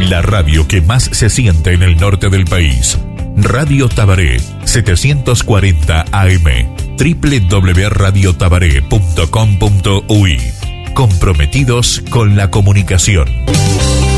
La radio que más se siente en el norte del país. Radio Tabaré, 740 AM, www.radiotabaré.com.uy. Comprometidos con la comunicación.